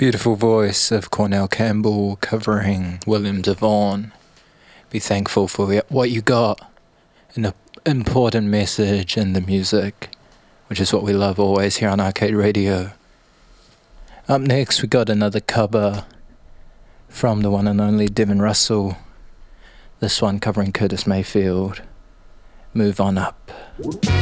Beautiful voice of Cornell Campbell covering William DeVaughn. Be thankful for what you got. An important message in the music, which is what we love always here on Arcade Radio. Up next, we got another cover from the one and only Devin Russell. This one covering Curtis Mayfield. Move on up.